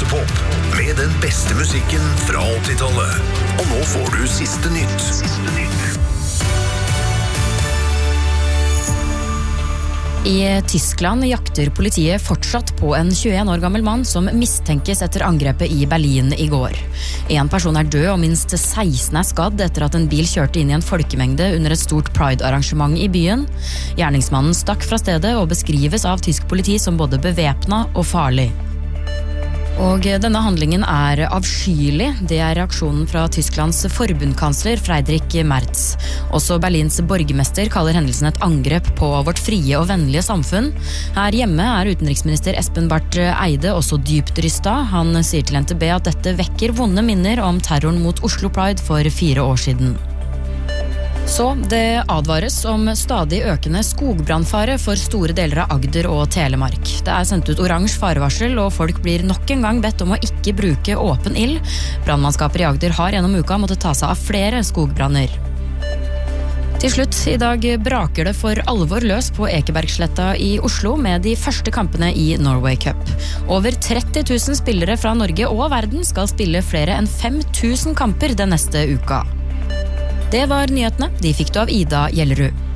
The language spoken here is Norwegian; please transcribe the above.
Radiopop med den beste musikken fra 80-tallet. Og nå får du siste nytt. I Tyskland jakter politiet fortsatt på en 21 år gammel mann som mistenkes etter angrepet i Berlin i går. En person død og minst 16 skadd etter at en bil kjørte inn i en folkemengde under et stort Pride-arrangement i byen. Gjerningsmannen stakk fra stedet og beskrives av tysk politi som både bevæpnet og farlig. Og denne handlingen avskyelig. Det reaksjonen fra Tysklands forbundskansler Friedrich Merz. Også Berlins borgermester kaller hendelsen et angrep på vårt frie og vennlige samfunn. Her hjemme utenriksminister Espen Barth Eide også dypt rystet. Han sier til NTB at dette vekker vonde minner om terroren mot Oslo Pride for 4 år siden. Så det advares om stadig økende skogbrannfare for store deler av Agder og Telemark. Det sendt ut oransje farevarsel, og folk blir nok en gang bedt om å ikke bruke åpen ild. Brannmannskaper i Agder har gjennom uka måttet ta seg av flere skogbranner. Til slutt, i dag braker det for alvor løs på Ekebergsletta i Oslo med de første kampene i Norway Cup. Over 30 000 spillere fra Norge og verden skal spille flere enn 5000 kamper den neste uka. Det var nyhetene. De fikk du av Ida Gjellerud.